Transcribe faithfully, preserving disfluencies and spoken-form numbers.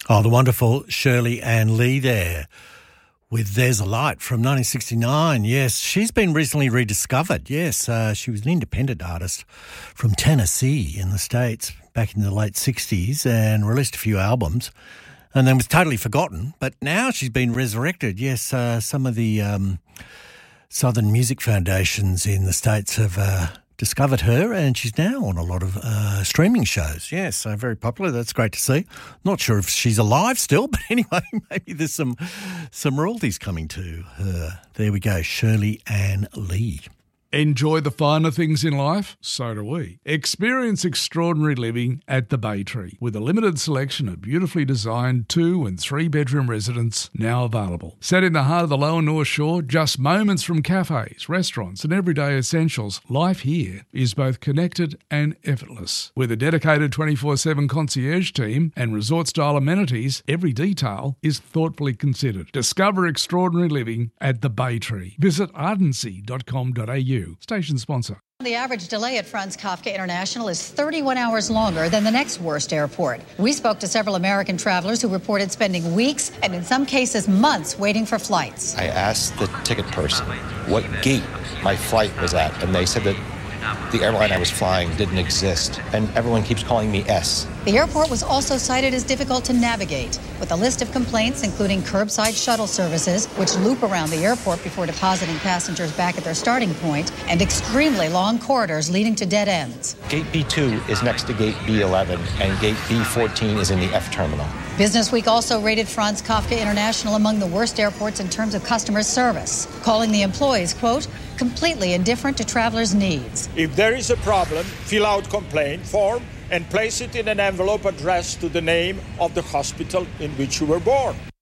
Oh, the wonderful Shirley Ann Lee there with There's a Light from nineteen sixty-nine. Yes, she's been recently rediscovered. Yes, uh, she was an independent artist from Tennessee in the States back in the late sixties and released a few albums and then was totally forgotten. But now she's been resurrected. Yes, uh, some of the um, Southern Music Foundations in the States have uh, discovered her, and she's now on a lot of uh, streaming shows. Yes, so very popular. That's great to see. Not sure if she's alive still, but anyway, maybe there's some some royalties coming to her. There we go, Shirley Ann Lee. Enjoy the finer things in life? So do we. Experience extraordinary living at the Bay Tree with a limited selection of beautifully designed two and three bedroom residences now available. Set in the heart of the Lower North Shore, just moments from cafes, restaurants and everyday essentials, life here is both connected and effortless. With a dedicated twenty-four seven concierge team and resort-style amenities, every detail is thoughtfully considered. Discover extraordinary living at the Bay Tree. Visit ardency dot com dot a u. Station sponsor. The average delay at Franz Kafka International is thirty-one hours longer than the next worst airport. We spoke to several American travelers who reported spending weeks and in some cases months waiting for flights. I asked the ticket person what gate my flight was at, and they said that the airline I was flying didn't exist, and everyone keeps calling me S. The airport was also cited as difficult to navigate, with a list of complaints including curbside shuttle services, which loop around the airport before depositing passengers back at their starting point, and extremely long corridors leading to dead ends. Gate B two is next to Gate B eleven, and Gate B fourteen is in the F terminal. Business Week also rated Franz Kafka International among the worst airports in terms of customer service, calling the employees, quote, completely indifferent to travelers' needs. If there is a problem, fill out complaint form and place it in an envelope addressed to the name of the hospital in which you were born.